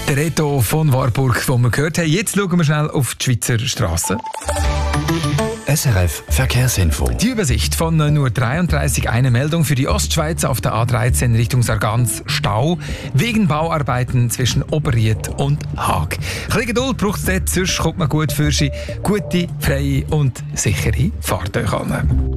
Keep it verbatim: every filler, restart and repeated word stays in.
Der Reto von Warburg, den wir gehört haben. Jetzt schauen wir schnell auf die Schweizer Strassen. S R F Verkehrsinfo. Die Übersicht von nur dreiunddreißig, eine Meldung für die Ostschweiz auf der A dreizehn Richtung Sargans, Stau wegen Bauarbeiten zwischen Oberried und Haag. Ein bisschen Geduld braucht es dort, sonst kommt man gut für Sie gute, freie und sichere Fahrt euch an.